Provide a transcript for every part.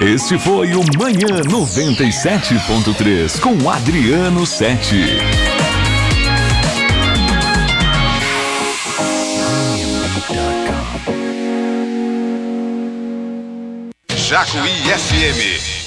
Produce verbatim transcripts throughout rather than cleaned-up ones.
Este foi o Manhã noventa e sete ponto três com Adriano Sete. Jacuí F M.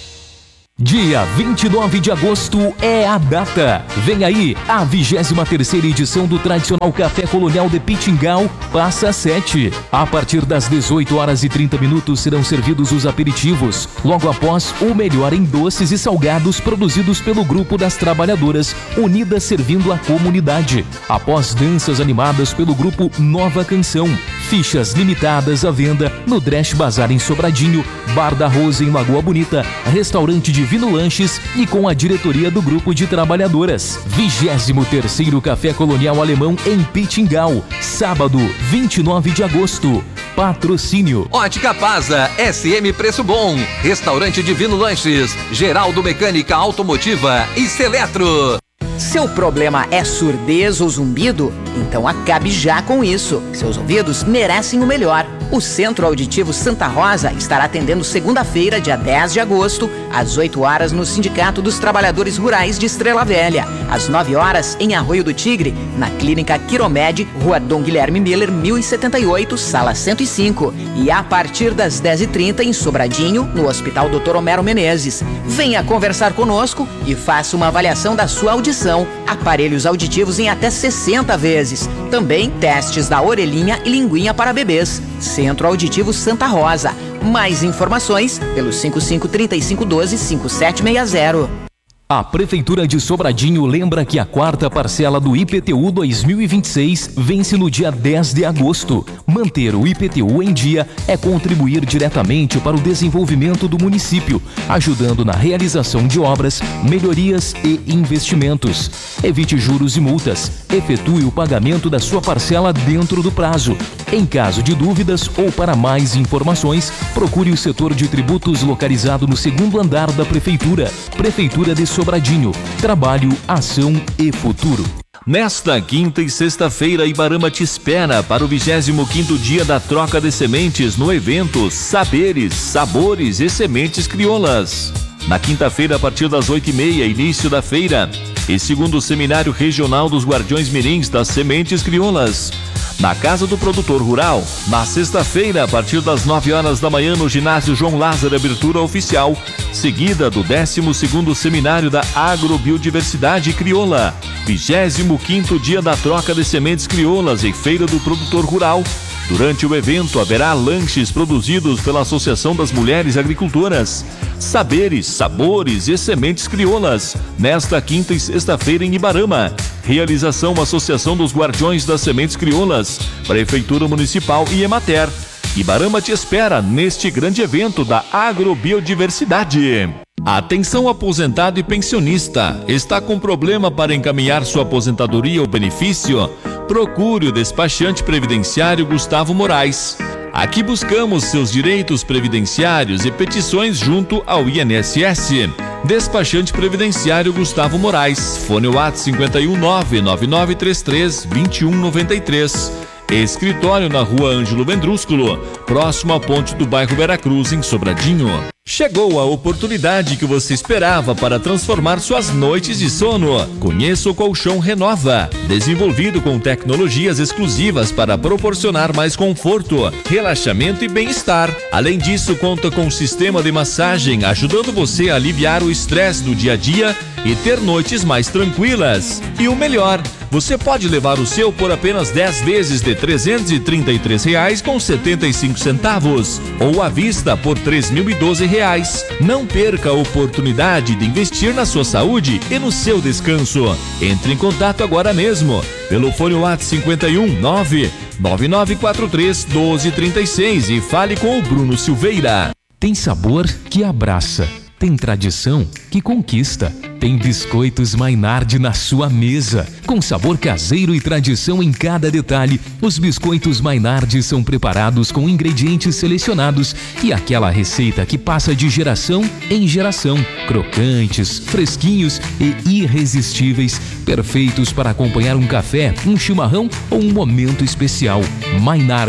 Dia vinte e nove de agosto é a data. Vem aí, a vigésima terceira edição do tradicional Café Colonial de Pitingal passa sete. A partir das dezoito horas e trinta minutos serão servidos os aperitivos. Logo após, o melhor em doces e salgados produzidos pelo Grupo das Trabalhadoras, unidas servindo a comunidade. Após danças animadas pelo Grupo Nova Canção. Fichas limitadas à venda no Dresch Bazar em Sobradinho, Bar da Rosa em Lagoa Bonita, Restaurante Divino Lanches e com a diretoria do Grupo de Trabalhadoras. vigésimo terceiro Café Colonial Alemão em Pitingal, sábado, vinte e nove de agosto. Patrocínio Ótica Pasa, S M Preço Bom, Restaurante Divino Lanches, Geraldo Mecânica Automotiva e Seletro. Seu problema é surdez ou zumbido? Então acabe já com isso. Seus ouvidos merecem o melhor. O Centro Auditivo Santa Rosa estará atendendo segunda-feira, dia dez de agosto, às oito horas no Sindicato dos Trabalhadores Rurais de Estrela Velha, às nove horas em Arroio do Tigre, na Clínica Quiromed, Rua Dom Guilherme Miller, mil e setenta e oito, sala cento e cinco, e a partir das dez e trinta em Sobradinho, no Hospital doutor Homero Menezes. Venha conversar conosco e faça uma avaliação da sua audição. Aparelhos auditivos em até sessenta vezes. Também testes da orelhinha e linguinha para bebês. Centro Auditivo Santa Rosa. Mais informações pelo cinco cinco três cinco um dois cinco sete seis zero. A Prefeitura de Sobradinho lembra que a quarta parcela do I P T U dois mil e vinte e seis vence no dia dez de agosto. Manter o I P T U em dia é contribuir diretamente para o desenvolvimento do município, ajudando na realização de obras, melhorias e investimentos. Evite juros e multas. Efetue o pagamento da sua parcela dentro do prazo. Em caso de dúvidas ou para mais informações, procure o setor de tributos localizado no segundo andar da Prefeitura. Prefeitura de Sobradinho. Trabalho, ação e futuro. Nesta quinta e sexta-feira, Ibarama te espera para o vigésimo quinto dia da troca de sementes no evento Saberes, Sabores e Sementes Crioulas. Na quinta-feira, a partir das oito e meia, início da feira, e segundo Seminário Regional dos Guardiões Mirins das Sementes Crioulas. Na Casa do Produtor Rural, na sexta-feira, a partir das nove horas da manhã, no Ginásio João Lázaro, abertura oficial, seguida do décimo segundo Seminário da Agrobiodiversidade Crioula, vigésimo quinto dia da troca de sementes crioulas e Feira do Produtor Rural. Durante o evento, haverá lanches produzidos pela Associação das Mulheres Agricultoras. Saberes, Sabores e Sementes Crioulas, nesta quinta e sexta-feira em Ibarama. Realização Associação dos Guardiões das Sementes Crioulas, Prefeitura Municipal e Emater. Ibarama te espera neste grande evento da agrobiodiversidade. Atenção aposentado e pensionista, está com problema para encaminhar sua aposentadoria ou benefício? Procure o despachante previdenciário Gustavo Moraes. Aqui buscamos seus direitos previdenciários e petições junto ao I N S S. Despachante previdenciário Gustavo Moraes. Fone WhatsApp cinco um nove nove nove três três dois um nove três. Escritório na Rua Ângelo Vendrúsculo, próximo à ponte do bairro Veracruz, em Sobradinho. Chegou a oportunidade que você esperava para transformar suas noites de sono. Conheça o Colchão Renova, desenvolvido com tecnologias exclusivas para proporcionar mais conforto, relaxamento e bem-estar. Além disso, conta com um sistema de massagem, ajudando você a aliviar o estresse do dia a dia e ter noites mais tranquilas. E o melhor, você pode levar o seu por apenas dez vezes de trezentos e trinta e três reais com setenta e cinco centavos ou à vista por três mil e doze reais. Não perca a oportunidade de investir na sua saúde e no seu descanso. Entre em contato agora mesmo pelo fone WhatsApp cinco um nove nove nove quatro três um dois três seis e fale com o Bruno Silveira. Tem sabor que abraça, tem tradição que conquista. Tem biscoitos Maynard na sua mesa. Com sabor caseiro e tradição em cada detalhe, os biscoitos Maynard são preparados com ingredientes selecionados e aquela receita que passa de geração em geração. Crocantes, fresquinhos e irresistíveis, perfeitos para acompanhar um café, um chimarrão ou um momento especial. Maynard,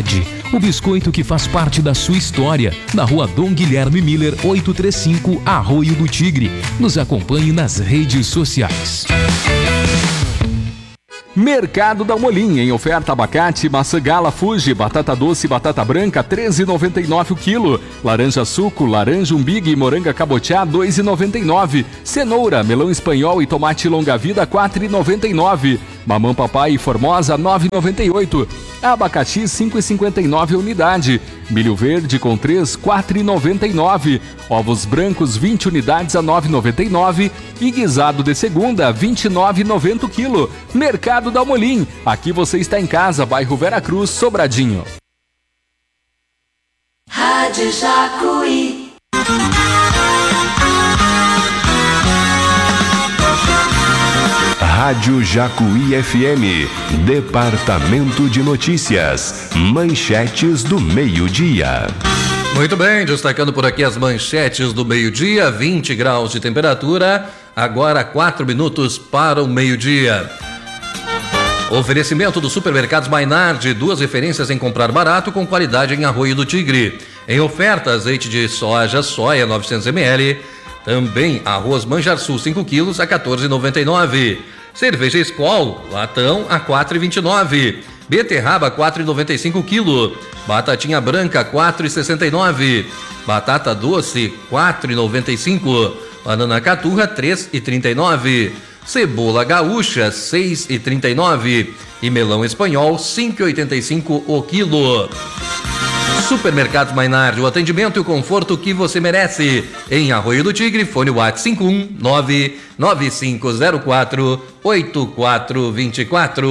o biscoito que faz parte da sua história. Na rua Dom Guilherme Miller, oitocentos e trinta e cinco, Arroio do Tigre. Nos acompanhe nas redes sociais. Mercado da Molim, em oferta abacate, maçã gala, Fuji, batata doce, batata branca, treze reais e noventa e nove centavos o quilo. Laranja suco, laranja umbigo e moranga cabotiá, dois reais e noventa e nove centavos. Cenoura, melão espanhol e tomate longa-vida, quatro reais e noventa e nove centavos. Mamão papai e formosa, nove reais e noventa e oito centavos. Abacaxi, cinco reais e cinquenta e nove centavos a unidade. Milho verde com três, quatro reais e noventa e nove centavos. Ovos brancos, vinte unidades a nove reais e noventa e nove centavos. E guisado de segunda, vinte e nove reais e noventa centavos o quilo. Mercado da Molim. Aqui você está em casa, bairro Vera Cruz, Sobradinho. Rádio Jacuí. Rádio Jacuí F M, Departamento de Notícias, manchetes do meio-dia. Muito bem, destacando por aqui as manchetes do meio-dia, vinte graus de temperatura, agora quatro minutos para o meio-dia. Oferecimento do Supermercados Mainardi, duas referências em comprar barato com qualidade em Arroio do Tigre. Em oferta, azeite de soja, soia novecentos mililitros, também arroz Manjarsul cinco quilos a quatorze reais e noventa e nove centavos. Cerveja Skol, latão a quatro reais e vinte e nove centavos. Beterraba quatro reais e noventa e cinco centavos o quilo. Batatinha branca quatro reais e sessenta e nove centavos. Batata doce quatro reais e noventa e cinco centavos. Banana caturra três reais e trinta e nove centavos. Cebola gaúcha seis reais e trinta e nove centavos. E melão espanhol cinco reais e oitenta e cinco centavos o quilo. Supermercados Mainardi, o atendimento e o conforto que você merece. Em Arroio do Tigre, fone WhatsApp cinco um nove nove cinco zero quatro oito quatro dois quatro.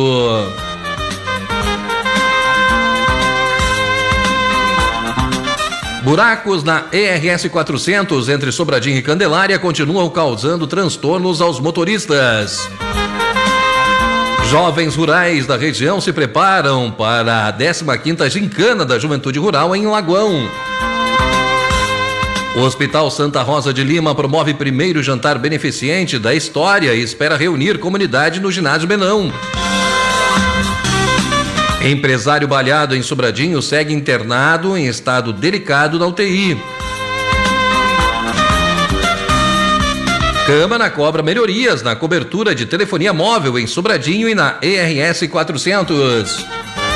Buracos na E R S quatrocentos entre Sobradinho e Candelária continuam causando transtornos aos motoristas. Jovens rurais da região se preparam para a décima quinta Gincana da Juventude Rural em Lagoão. O Hospital Santa Rosa de Lima promove primeiro jantar beneficente da história e espera reunir comunidade no ginásio Benão. Empresário baleado em Sobradinho segue internado em estado delicado na U T I. Câmara cobra melhorias na cobertura de telefonia móvel em Sobradinho e na E R S quatrocentos.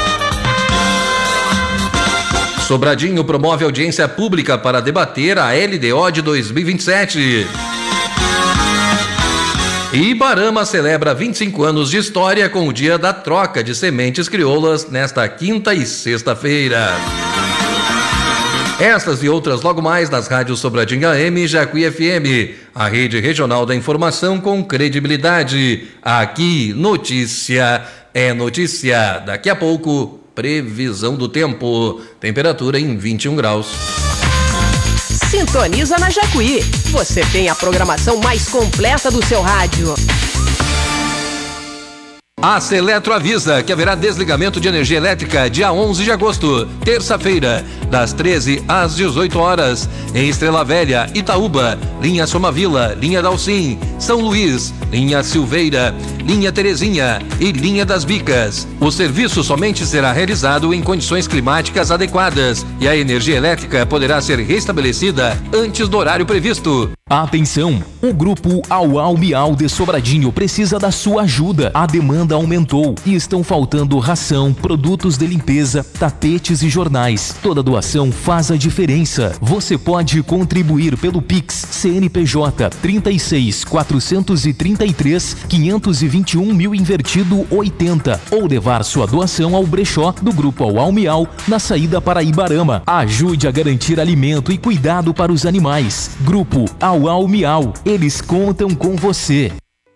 Sobradinho promove audiência pública para debater a L D O de dois mil e vinte e sete. E Ibarama celebra vinte e cinco anos de história com o dia da troca de sementes crioulas nesta quinta e sexta-feira. Estas e outras logo mais nas rádios Sobradinho A M e Jacuí F M, a rede regional da informação com credibilidade. Aqui, notícia é notícia. Daqui a pouco, previsão do tempo. Temperatura em vinte e um graus. Sintoniza na Jacuí. Você tem a programação mais completa do seu rádio. A Seletro avisa que haverá desligamento de energia elétrica dia onze de agosto, terça-feira, das treze às dezoito horas, em Estrela Velha, Itaúba, linha Somavila, linha Dalcim, São Luís, linha Silveira, linha Terezinha e linha das Bicas. O serviço somente será realizado em condições climáticas adequadas e a energia elétrica poderá ser restabelecida antes do horário previsto. Atenção! O grupo Auau Miau de Sobradinho precisa da sua ajuda. A demanda aumentou e estão faltando ração, produtos de limpeza, tapetes e jornais. Toda doação faz a diferença. Você pode contribuir pelo Pix C N P J trinta e seis, quatrocentos e trinta e três, quinhentos e vinte e um mil invertido oitenta ou levar sua doação ao brechó do grupo Auau Miau na saída para Ibarama. Ajude a garantir alimento e cuidado para os animais. Grupo Auau Miau, eles contam com você.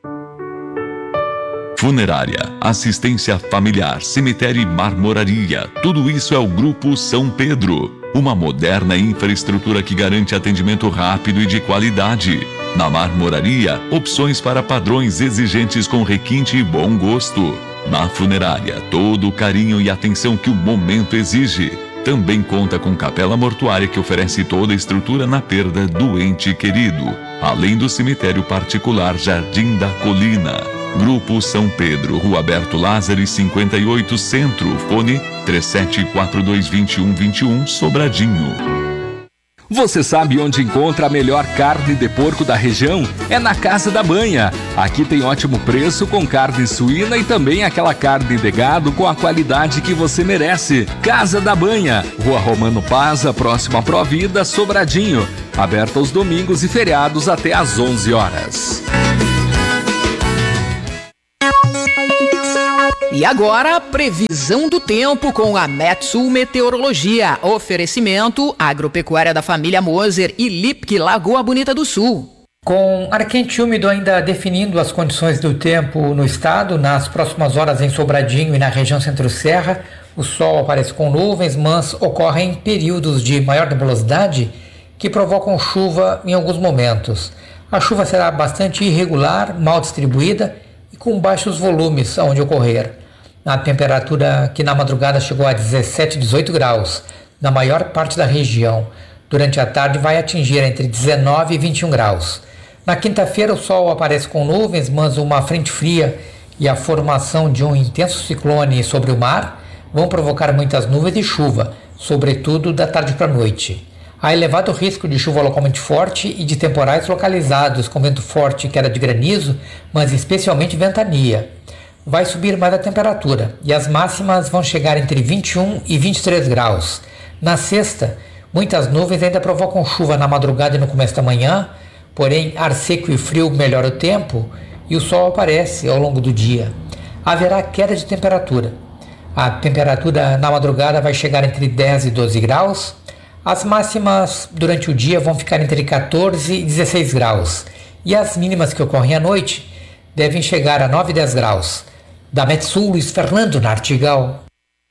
Funerária, assistência familiar, cemitério e marmoraria. Tudo isso é o Grupo São Pedro. Uma moderna infraestrutura que garante atendimento rápido e de qualidade. Na marmoraria, opções para padrões exigentes com requinte e bom gosto. Na funerária, todo o carinho e atenção que o momento exige. Também conta com capela mortuária que oferece toda a estrutura na perda do ente querido, além do cemitério particular Jardim da Colina. Grupo São Pedro, Rua Alberto Lázaro, cinquenta e oito, Centro. Fone três sete quatro dois, dois um dois um, Sobradinho. Você sabe onde encontra a melhor carne de porco da região? É na Casa da Banha. Aqui tem ótimo preço com carne suína e também aquela carne de gado com a qualidade que você merece. Casa da Banha, Rua Romano Paza, próxima à Provida, Sobradinho. Aberta aos domingos e feriados até às onze horas. E agora, previsão do tempo com a Metsul Meteorologia. Oferecimento Agropecuária da Família Moser e Lipke Lagoa Bonita do Sul. Com ar quente e úmido ainda definindo as condições do tempo no estado, nas próximas horas em Sobradinho e na região Centro-Serra, o sol aparece com nuvens, mas ocorrem períodos de maior nebulosidade que provocam chuva em alguns momentos. A chuva será bastante irregular, mal distribuída e com baixos volumes aonde ocorrer. A temperatura que na madrugada chegou a dezessete, dezoito graus na maior parte da região, durante a tarde vai atingir entre dezenove e vinte e um graus. Na quinta-feira o sol aparece com nuvens, mas uma frente fria e a formação de um intenso ciclone sobre o mar vão provocar muitas nuvens e chuva, sobretudo da tarde para a noite. Há elevado risco de chuva localmente forte e de temporais localizados com vento forte e queda de granizo, mas especialmente ventania. Vai subir mais a temperatura e as máximas vão chegar entre vinte e um e vinte e três graus. Na sexta, muitas nuvens ainda provocam chuva na madrugada e no começo da manhã, porém ar seco e frio melhora o tempo e o sol aparece ao longo do dia. Haverá queda de temperatura. A temperatura na madrugada vai chegar entre dez e doze graus. As máximas durante o dia vão ficar entre quatorze e dezesseis graus. E as mínimas que ocorrem à noite devem chegar a nove e dez graus. Da Metsul, Luiz Fernando Nartigal.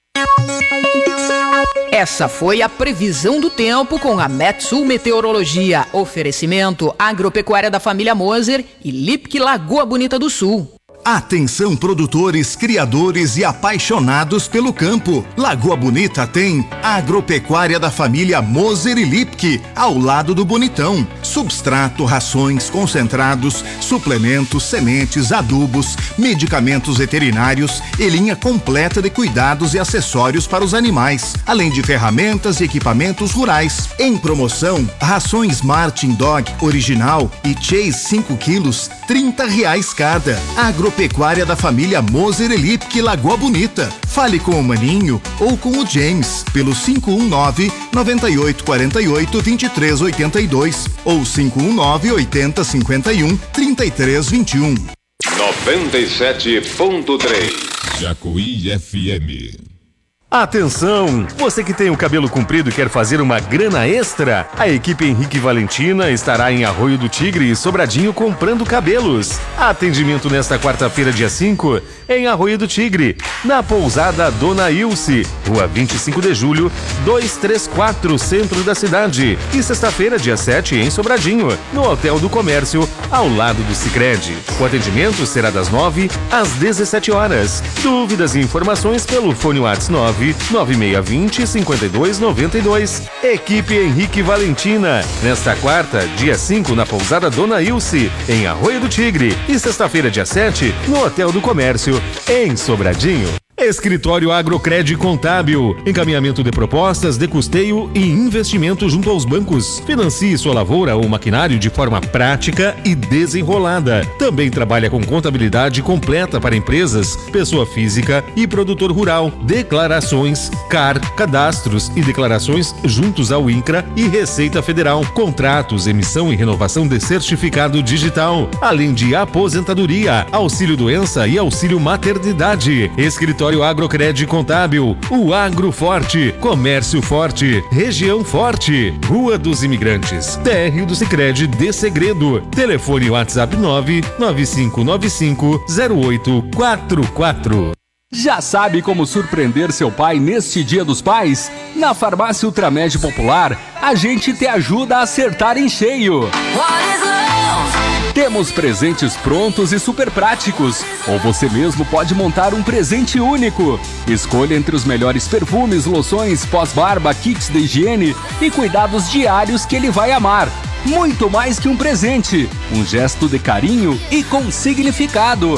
Essa foi a previsão do tempo com a Metsul Meteorologia. Oferecimento Agropecuária da Família Moser e Lipke Lagoa Bonita do Sul. Atenção, produtores, criadores e apaixonados pelo campo. Lagoa Bonita tem Agropecuária da Família Moser e Lipke, ao lado do Bonitão. Substrato, rações, concentrados, suplementos, sementes, adubos, medicamentos veterinários e linha completa de cuidados e acessórios para os animais, além de ferramentas e equipamentos rurais. Em promoção, rações Martin Dog Original e Chase cinco quilos, trinta reais cada. Agropecuária da Família Moser e Lipke Lagoa Bonita. Fale com o Maninho ou com o James pelo cinco um nove, nove oito quatro oito, dois três oito dois ou cinco um nove, oito zero cinco um, três três dois um. noventa e sete ponto três Jacuí F M. Atenção! Você que tem o cabelo comprido e quer fazer uma grana extra? A equipe Henrique Valentina estará em Arroio do Tigre e Sobradinho comprando cabelos. Atendimento nesta quarta-feira, dia cinco, em Arroio do Tigre, na pousada Dona Ilse, Rua vinte e cinco de julho, duzentos e trinta e quatro, centro da cidade. E sexta-feira, dia sete, em Sobradinho, no Hotel do Comércio, ao lado do Sicredi. O atendimento será das nove às dezessete horas. Dúvidas e informações pelo fone WhatsApp nove nove seis dois zero, cinco dois nove dois. Equipe Henrique Valentina, nesta quarta, dia cinco, na pousada Dona Ilse, em Arroio do Tigre, e sexta-feira, dia sete, no Hotel do Comércio, em Sobradinho. Escritório Agrocred Contábil, encaminhamento de propostas de custeio e investimento junto aos bancos. Financie sua lavoura ou maquinário de forma prática e desenrolada. Também trabalha com contabilidade completa para empresas, pessoa física e produtor rural. Declarações, C A R, cadastros e declarações juntos ao INCRA e Receita Federal. Contratos, emissão e renovação de certificado digital. Além de aposentadoria, auxílio doença e auxílio maternidade. Escritório Agrocred Contábil, o Agro Forte, Comércio Forte, Região Forte, Rua dos Imigrantes, térreo do Sicredi de Segredo. Telefone WhatsApp nove nove cinco nove cinco zero oito quatro quatro. Já sabe como surpreender seu pai neste Dia dos Pais? Na Farmácia Ultramed Popular, a gente te ajuda a acertar em cheio. Temos presentes prontos e super práticos, ou você mesmo pode montar um presente único. Escolha entre os melhores perfumes, loções, pós-barba, kits de higiene e cuidados diários que ele vai amar. Muito mais que um presente, um gesto de carinho e com significado.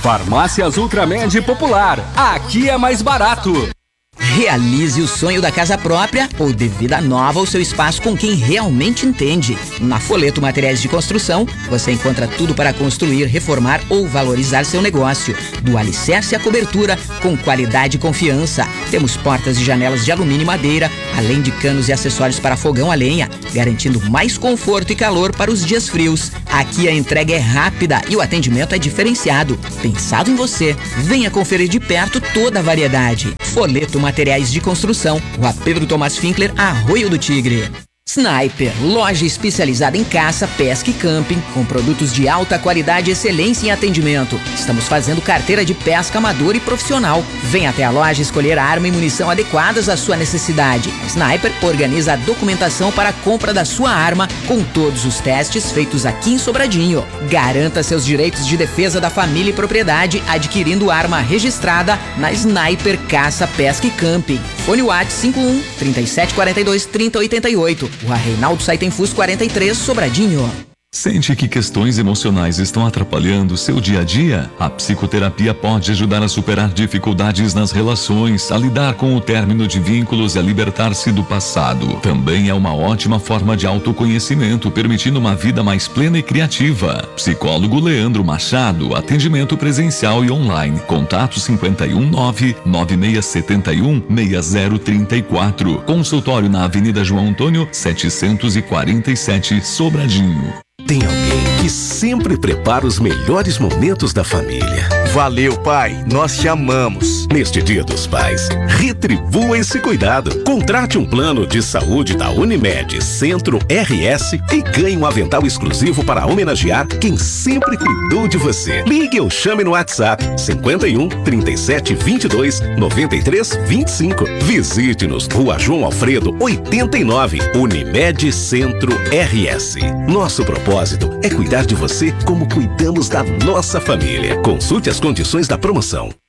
Farmácias Ultramed Popular. Aqui é mais barato. Realize o sonho da casa própria ou dê vida nova ao seu espaço com quem realmente entende. Na Foleto Materiais de Construção, você encontra tudo para construir, reformar ou valorizar seu negócio. Do alicerce à cobertura, com qualidade e confiança. Temos portas e janelas de alumínio e madeira, além de canos e acessórios para fogão a lenha, garantindo mais conforto e calor para os dias frios. Aqui a entrega é rápida e o atendimento é diferenciado. Pensado em você, venha conferir de perto toda a variedade. Foleto Materiais de Construção, Rua Pedro Tomás Finkler, Arroio do Tigre. Sniper, loja especializada em caça, pesca e camping, com produtos de alta qualidade e excelência em atendimento. Estamos fazendo carteira de pesca amador e profissional. Venha até a loja escolher a arma e munição adequadas à sua necessidade. Sniper organiza a documentação para a compra da sua arma, com todos os testes feitos aqui em Sobradinho. Garanta seus direitos de defesa da família e propriedade adquirindo arma registrada na Sniper Caça, Pesca e Camping. Fone WhatsApp cinco um, trinta e sete, quarenta e dois, trinta, oitenta e oito. Rua Reinaldo Saitenfus quarenta e três, Sobradinho. Sente que questões emocionais estão atrapalhando seu dia a dia? A psicoterapia pode ajudar a superar dificuldades nas relações, a lidar com o término de vínculos e a libertar-se do passado. Também é uma ótima forma de autoconhecimento, permitindo uma vida mais plena e criativa. Psicólogo Leandro Machado, atendimento presencial e online. Contato cinco um nove, nove seis sete um, seis zero três quatro. Consultório na Avenida João Antônio, setecentos e quarenta e sete, Sobradinho. Tem alguém que sempre prepara os melhores momentos da família. Valeu, pai. Nós te amamos. Neste Dia dos Pais, retribua esse cuidado. Contrate um plano de saúde da Unimed Centro R S e ganhe um avental exclusivo para homenagear quem sempre cuidou de você. Ligue ou chame no WhatsApp cinquenta e um, trinta e sete, vinte e dois, noventa e três, vinte e cinco. Visite-nos Rua João Alfredo, oitenta e nove. Unimed Centro R S. Nosso propósito é cuidar de você como cuidamos da nossa família. Consulte as condições da promoção.